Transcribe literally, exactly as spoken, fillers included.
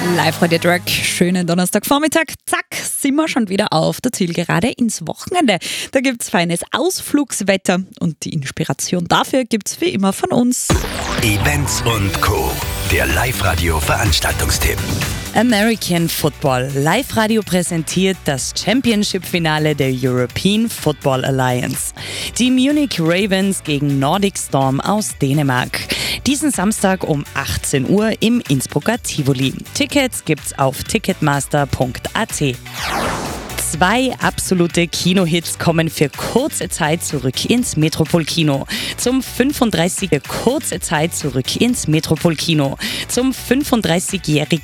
Live-Radio-Track, schönen Donnerstagvormittag. Zack, sind wir schon wieder auf der Zielgerade ins Wochenende. Da gibt's feines Ausflugswetter und die Inspiration dafür gibt's wie immer von uns. Events und Co. Der Live-Radio-Veranstaltungstipp. American Football. Live-Radio präsentiert das Championship-Finale der European Football Alliance. Die Munich Ravens gegen Nordic Storm aus Dänemark. Diesen Samstag um achtzehn Uhr im Innsbrucker Tivoli. Tickets gibt's auf ticketmaster punkt a t. Zwei absolute Kinohits kommen für kurze Zeit zurück ins Metropol-Kino. Zum fünfunddreißigjährigen kurze Zeit zurück ins Metropol-Kino. Zum fünfunddreißigjährigen